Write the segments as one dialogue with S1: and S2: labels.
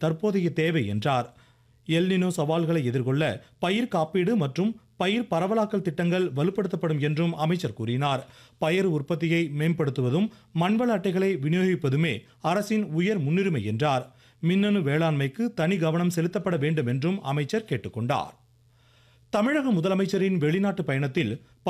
S1: தற்போதைய தேவை என்றார். எல்னினோ சவால்களை எதிர்கொள்ள பயிர் காப்பீடு மற்றும் பயிர் பரவலாக்கல் திட்டங்கள் வலுப்படுத்தப்படும் என்றும் அமைச்சர் கூறினார். பயிர் உற்பத்தியை மேம்படுத்துவதும் மண்வள அட்டைகளை விநியோகிப்பதுமே அரசின் உயர் முன்னுரிமை என்றார். மின்னணு வேளாண்மைக்கு தனி கவனம் செலுத்தப்பட வேண்டும் என்றும் அமைச்சர் கேட்டுக்கொண்டார். தமிழக முதலமைச்சரின் வெளிநாட்டு பயணத்தில்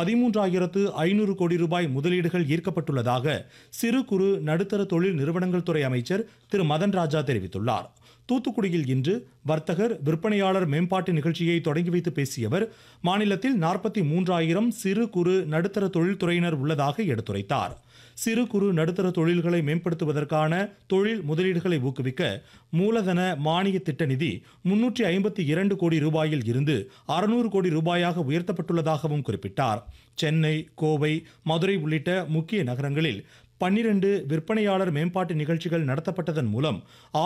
S1: 13,500 கோடி ரூபாய் முதலீடுகள் ஈர்க்கப்பட்டுள்ளதாக சிறு குறு நடுத்தர தொழில் நிறுவனங்கள் துறை அமைச்சர் திரு மதன் ராஜா தெரிவித்துள்ளார். தூத்துக்குடியில் இன்று வர்த்தகர் விற்பனையாளர் மேம்பாட்டு நிகழ்ச்சியை தொடங்கி வைத்து பேசிய அவர், மாநிலத்தில் 43,000 சிறு குறு நடுத்தர தொழில்துறையினர் உள்ளதாக எடுத்துரைத்தார். சிறு குறு நடுத்தர தொழில்களை மேம்படுத்துவதற்கான தொழில் முதலீடுகளை ஊக்குவிக்க மூலதன மானிய திட்ட நிதி 352 கோடி ரூபாயில் இருந்து 600 கோடி ரூபாயாக உயர்த்தப்பட்டுள்ளதாகவும் குறிப்பிட்டார். சென்னை, கோவை, மதுரை உள்ளிட்ட முக்கிய நகரங்களில் 12 விற்பனையாளர் மேம்பாட்டு நிகழ்ச்சிகள் நடத்தப்பட்டதன் மூலம்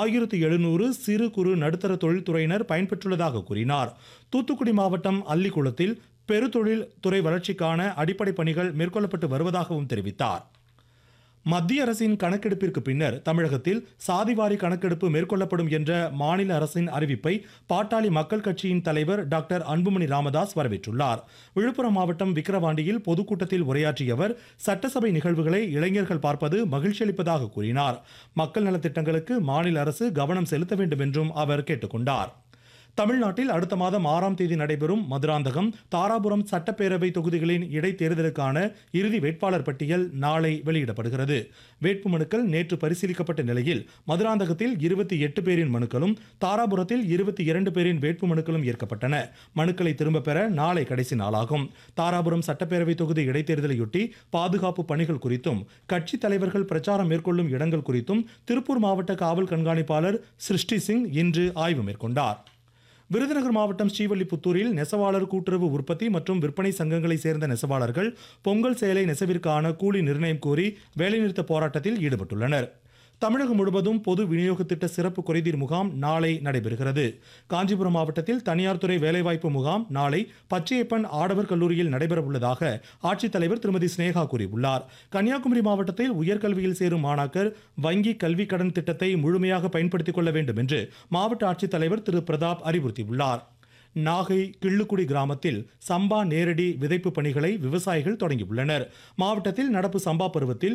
S1: 1700 சிறு குறு நடுத்தர தொழில்துறையினர் பயன்பெற்றுள்ளதாக கூறினார். தூத்துக்குடி மாவட்டம் அல்லிக்குளத்தில் பெருதொழில் துறை வளர்ச்சிக்கான அடிப்படை பணிகள் மேற்கொள்ளப்பட்டு வருவதாகவும் தெரிவித்தார். மத்திய அரசின் கணக்கெடுப்பிற்கு பின்னர் தமிழகத்தில் சாதிவாரி கணக்கெடுப்பு மேற்கொள்ளப்படும் என்ற மாநில அரசின் அறிவிப்பை பாட்டாளி மக்கள் கட்சியின் தலைவர் டாக்டர் அன்புமணி ராமதாஸ் வரவேற்றுள்ளார். விழுப்புரம் மாவட்டம் விக்கிரவாண்டியில் பொதுக்கூட்டத்தில் உரையாற்றிய அவர், சட்டசபை நிகழ்வுகளை இளைஞர்கள் பார்ப்பது மகிழ்ச்சியளிப்பதாக கூறினார். மக்கள் நலத்திட்டங்களுக்கு மாநில அரசு கவனம் செலுத்த வேண்டும் என்றும் அவர் கேட்டுக்கொண்டார். தமிழ்நாட்டில் அடுத்த மாதம் 6ஆம் தேதி நடைபெறும் மதுராந்தகம், தாராபுரம் சட்டப்பேரவை தொகுதிகளின் இடைத்தேர்தலுக்கான இறுதி வேட்பாளர் பட்டியல் நாளை வெளியிடப்படுகிறது. வேட்புமனுக்கள் நேற்று பரிசீலிக்கப்பட்ட நிலையில் மதுராந்தகத்தில் 28 பேரின் மனுக்களும், தாராபுரத்தில் 22 பேரின் வேட்புமனுக்களும் ஏற்கப்பட்டன. மனுக்களை திரும்ப பெற நாளை கடைசி நாளாகும். தாராபுரம் சட்டப்பேரவை தொகுதி இடைத்தேர்தலையொட்டி பாதுகாப்பு பணிகள் குறித்தும், கட்சி தலைவர்கள் பிரச்சாரம் மேற்கொள்ளும் இடங்கள் குறித்தும் திருப்பூர் மாவட்ட காவல் கண்காணிப்பாளர் சிருஷ்டி சிங் இன்று ஆய்வு மேற்கொண்டார். விருதுநகர் மாவட்டம் ஸ்ரீவல்லிபுத்தூரில் நெசவாளர் கூட்டுறவு உற்பத்தி மற்றும் விற்பனை சங்கங்களை சேர்ந்த நெசவாளர்கள் பொங்கல் சேலை நெசவிற்கான கூலி நிர்ணயம் கோரி வேலைநிறுத்த போராட்டத்தில் ஈடுபட்டுள்ளனர். தமிழகம் முழுவதும் பொது விநியோக திட்ட சிறப்பு குறைதீர் முகாம் நாளை நடைபெறுகிறது. காஞ்சிபுரம் மாவட்டத்தில் தனியார் துறை வேலைவாய்ப்பு முகாம் நாளை பச்சையப்பன் ஆடவர் கல்லூரியில் நடைபெறவுள்ளதாக ஆட்சித்தலைவர் திருமதி ஸ்னேகா கூறியுள்ளார். கன்னியாகுமரி மாவட்டத்தில் உயர்கல்வியில் சேரும் மாணாக்கர் வங்கி கல்வி கடன் திட்டத்தை முழுமையாக பயன்படுத்திக் கொள்ள வேண்டும் என்று மாவட்ட ஆட்சித்தலைவர் திரு பிரதாப் அறிவுறுத்தியுள்ளார். நாகை கிள்ளுக்குடி கிராமத்தில் சம்பா நேரடி விதைப்பு பணிகளை விவசாயிகள் தொடங்கியுள்ளனர். மாவட்டத்தில் நடப்பு சம்பா பருவத்தில்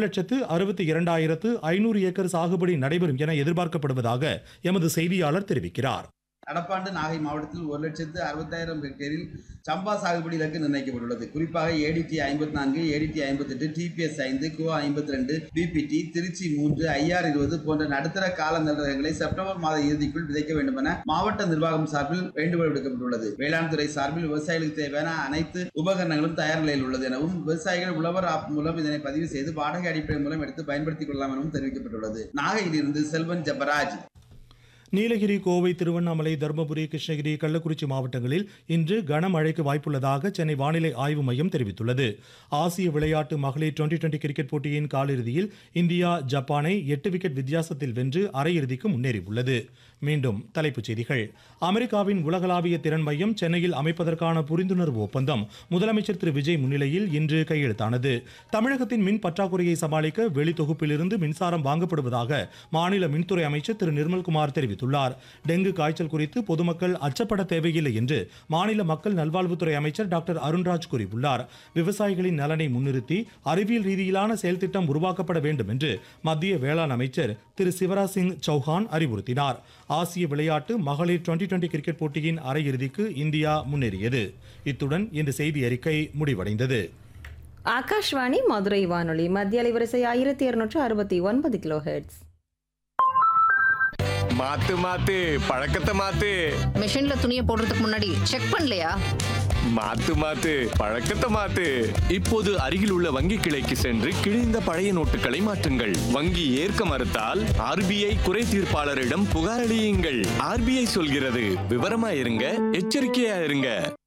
S1: 1,62,500 ஏக்கர் சாகுபடி நடைபெறும் என எதிர்பார்க்கப்படுவதாக எமது செய்தியாளர் தெரிவிக்கிறார்.
S2: நடப்பாண்டு நாகை மாவட்டத்தில் 1,60,000 ஹெக்டேரில் சம்பா சாகுபடி இலக்கு நிர்ணயிக்கப்பட்டுள்ளது. குறிப்பாக ஏடிடி 54, ஏடிடி 58, டிபிஎஸ் 5, குவா 52, பிபிடி, திருச்சி 3, ஐஆர் 20 போன்ற நடுத்தர கால நெல் செப்டம்பர் மாத இறுதிக்குள் விதைக்க வேண்டும் என மாவட்ட நிர்வாகம் சார்பில் வேண்டுகோள் விடுக்கப்பட்டுள்ளது. வேளாண் துறை சார்பில் விவசாயிகளுக்கு தேவையான அனைத்து உபகரணங்களும் தயார் நிலையில் உள்ளது எனவும், விவசாயிகள் உழவர் ஆப் மூலம் இதனை பதிவு செய்து வாடகை அடிப்படை மூலம் எடுத்து பயன்படுத்திக் கொள்ளலாம் எனவும் தெரிவிக்கப்பட்டுள்ளது. நாகையிலிருந்து செல்வன் ஜபராஜ்.
S1: நீலகிரி, கோவை, திருவண்ணாமலை, தருமபுரி, கிருஷ்ணகிரி, கள்ளக்குறிச்சி மாவட்டங்களில் இன்று கனமழைக்கு வாய்ப்புள்ளதாக சென்னை வானிலை ஆய்வு மையம் தெரிவித்துள்ளது. ஆசிய விளையாட்டு மகளிர் 2020 கிரிக்கெட் போட்டியின் காலிறுதியில் இந்தியா ஜப்பானை 8 விக்கெட் வித்தியாசத்தில் வென்று அரையிறுதிக்கு முன்னேறியுள்ளது. மீண்டும் தலைப்புச் செய்திகள். அமெரிக்காவின் உலகளாவிய திறன் மையம் சென்னையில் அமைப்பதற்கான புரிந்துணர்வு ஒப்பந்தம் முதலமைச்சர் திரு விஜய் முன்னிலையில் இன்று கையெழுத்தானது. தமிழகத்தின் மின் பற்றாக்குறையை சமாளிக்க வெளி தொகுப்பிலிருந்து மின்சாரம் வாங்கப்படுவதாக மாநில மின்துறை அமைச்சர் திரு நிர்மல்குமார் தெரிவித்துள்ளார். டெங்கு காய்ச்சல் குறித்து பொதுமக்கள் அச்சப்பட தேவையில்லை என்று மாநில மக்கள் நல்வாழ்வுத்துறை அமைச்சர் டாக்டர் அருண்ராஜ் கூறியுள்ளார். விவசாயிகளின் நலனை முன்னிறுத்தி அறிவியல் ரீதியிலான செயல் திட்டம் உருவாக்கப்பட வேண்டும் என்று மத்திய வேளாண் அமைச்சர் திரு சிவராஜ் சிங் சௌஹான் அறிவுறுத்தினார். ஆசிய விளையாட்டு மகளிர் 2020 கிரிக்கெட் போட்டியின் அரையிறுதிக்கு இந்தியா முன்னேறியது. இத்துடன் இந்த செய்தி அறிக்கை முடிவடைந்தது.
S3: ஆகாஷ்வாணி மதுரை வானொலி மத்திய அலைவரிசை 1269 கிலோஹெர்ட்ஸ்.
S4: மாத்து மாத்து பழக்கத்தை மாத்து.
S5: மிஷின்ல துணியை போடுறதுக்கு முன்னாடி செக் பண்ணலையா?
S4: மாத்து மாத்து பழக்கத்தை மாத்து. இப்போது அருகில் உள்ள வங்கி கிளைக்கு சென்று கிழிந்த பழைய நோட்டுகளை மாற்றுங்கள். வங்கி ஏற்க மறுத்தால் RBI குறை தீர்ப்பாளரிடம் புகார் அளியுங்கள். RBI சொல்கிறது, விவரமா இருங்க, எச்சரிக்கையா இருங்க.